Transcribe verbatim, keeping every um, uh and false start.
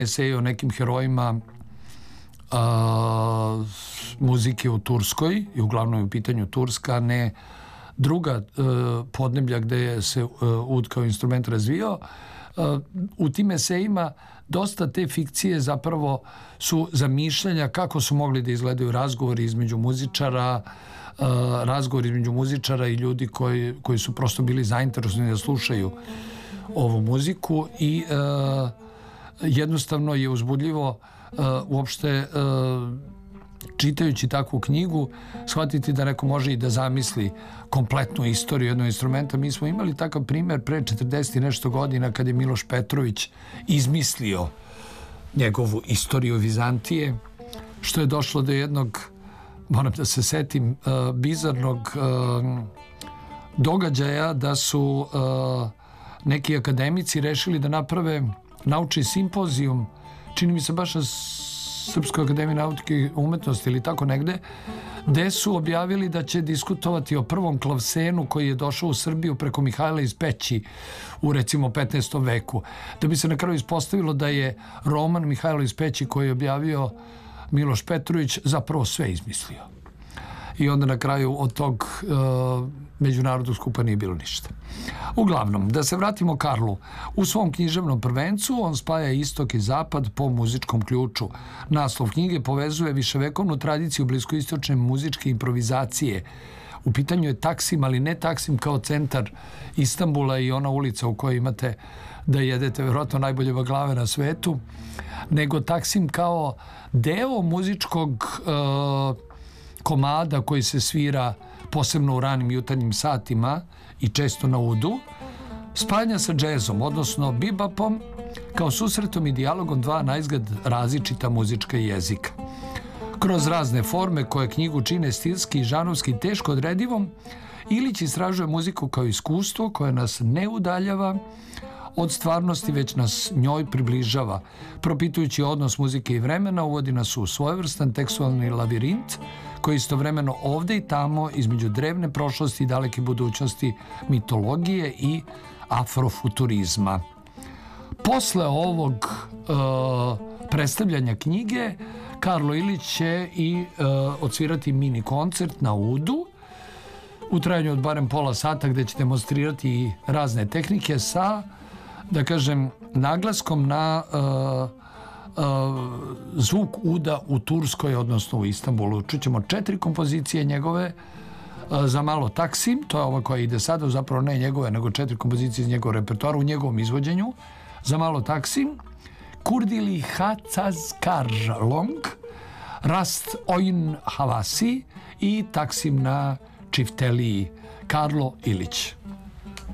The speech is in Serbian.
esej o nekim herojima a, muzike u Turskoj, i uglavnom je u pitanju Turska, ne druga a, podneblja gde se a, ud kao instrument razvijao. A, u tim esejima dosta te fikcije zapravo su zamišljanja kako su mogli da izgledaju razgovori između muzičara, Uh, razgovor između muzičara i ljudi koji, koji su prosto bili zainteresovani da slušaju ovu muziku i uh, jednostavno je uzbudljivo uh, uopšte uh, čitajući takvu knjigu shvatiti da neko može i da zamisli kompletnu istoriju jednog instrumenta. Mi smo imali takav primjer pre četrdeset i nešto godina kad je Miloš Petrović izmislio njegovu istoriju Vizantije, što je došlo do jednog, moram da se setim, uh, bizarnog uh, događaja da su uh, neki akademici rešili da naprave naučni simpozijum, čini mi se baš na Srpskoj akademiji nauke i umetnosti ili tako negde, gde su objavili da će diskutovati o prvom klavsenu koji je došao u Srbiju preko Mihajla iz Peći u recimo petnaestom veku. Da bi se na kraju ispostavilo da je roman Mihajlo iz Peći koji je objavio Miloš Petrović zapravo sve izmislio. I onda na kraju od tog uh, međunarodnog skupa nije bilo ništa. Uglavnom, da se vratimo Karlu. U svom književnom prvencu on spaja istok i zapad po muzičkom ključu. Naslov knjige povezuje viševekovnu tradiciju bliskoistočne muzičke improvizacije. U pitanju je Taksim, ali ne Taksim kao centar Istanbula i ona ulica u kojoj imate da jedete vjerojatno najbolje baklave na svetu, nego Taksim kao deo muzičkog uh, komada koji se svira posebno u ranim jutarnjim satima i često na udu, spajanja sa džezom, odnosno bebopom, kao susretom i dijalogom dva naizgled različita muzička jezika. Kroz razne forme koje knjigu čine stilski i žanrovski teško odredivom, Ilić istražuje muziku kao iskustvo koje nas ne udaljava od stvarnosti, već nas njoj približava. Propitujući odnos muzike i vremena, uvodi nas u svojevrstan tekstualni lavirint koji istovremeno ovde i tamo između drevne prošlosti i daleke budućnosti, mitologije i afrofuturizma. Posle ovog uh, predstavljanja knjige, Karlo Ilić će i uh, odsvirati mini koncert na udu u trajanju od barem pola sata gde će demonstrirati razne tehnike sa, da kažem, naglaskom na uh, uh, zvuk uda u Turskoj, odnosno u Istanbulu. Čućemo četiri kompozicije njegove uh, za malo Taksim, to je ova koja ide sada, zapravo ne njegove, nego četiri kompozicije iz njegovog repertoara u njegovom izvođenju. Za malo Taksim, Kurdili Hatsazkarlong, Rast Oyun Havasi i Taksim na Čifteliji. Karlo Ilić.